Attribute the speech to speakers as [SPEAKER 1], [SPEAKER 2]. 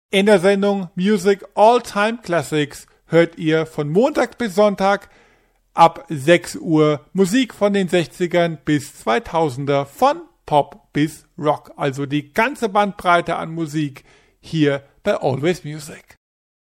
[SPEAKER 1] In der Sendung Music All Time Classics hört ihr von Montag bis Sonntag ab 6 Uhr Musik von den 60ern bis 2000er, von Pop bis Rock. Also die ganze Bandbreite an Musik hier bei Always Music.